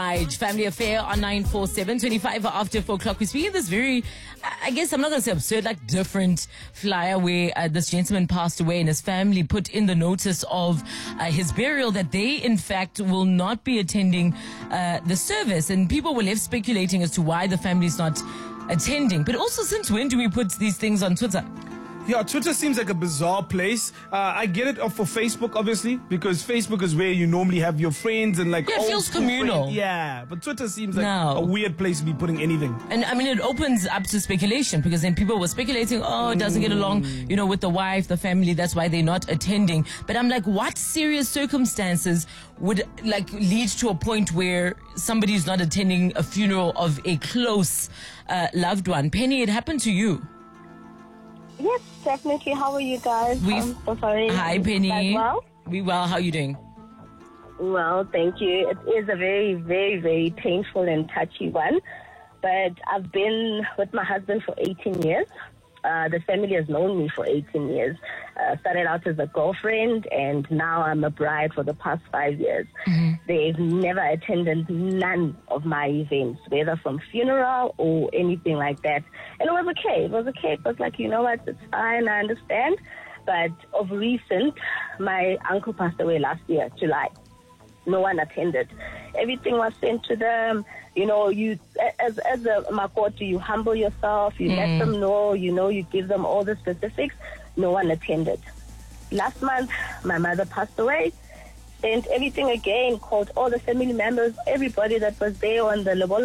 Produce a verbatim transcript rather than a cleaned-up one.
right, Family Affair on nine four seven, twenty-five after four o'clock. We're speaking this very, I guess I'm not going to say absurd, like different flyer where uh, this gentleman passed away and his family put in the notice of uh, his burial that they, in fact, will not be attending uh, the service. And people were left speculating as to why the family is not attending. But also, since when do we put these things on Twitter? Yeah, Twitter seems like a bizarre place. Uh, I get it for Facebook, obviously, because Facebook is where you normally have your friends and like. Yeah, it old feels school communal. friends. Yeah, but Twitter seems like No. a weird place to be putting anything. And I mean, it opens up to speculation because then people were speculating, oh, it doesn't get along, you know, with the wife, the family, that's why they're not attending. But I'm like, what serious circumstances would like lead to a point where somebody is not attending a funeral of a close uh, loved one? Penny, it happened to you. Yes, definitely. How are you guys? We I'm so sorry. Hi, Penny. Well? We well. How are you doing? Well, thank you. It is a very, very, very painful and touchy one. But I've been with my husband for eighteen years. Uh, the family has known me for eighteen years. Uh, started out as a girlfriend, and now I'm a bride for the past five years. Mm-hmm. They've never attended none of my events, whether from funeral or anything like that. And it was okay. It was okay. It was like, you know what, it's fine, I understand. But of recent, my uncle passed away last year, July. No one attended. Everything was sent to them. You know, you as as a makoti, you humble yourself. You mm. let them know. You know, you give them all the specifics. No one attended. Last month, my mother passed away. Sent everything again. Called all the family members, everybody that was there on the